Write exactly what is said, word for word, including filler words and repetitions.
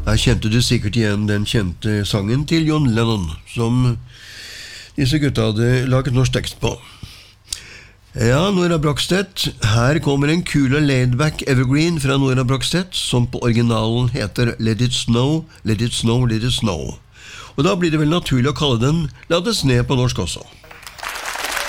Her kjente du sikkert igjen den kjente sangen til John Lennon, som disse gutta hadde laget norsk tekst på. Ja, Nora Brogstedt, her kommer en kul og laidback evergreen fra Nora Brogstedt, som på originalen heter Let It Snow, Let It Snow, Let It Snow. Og da blir det vel naturlig å kalle den La det sne på norsk også.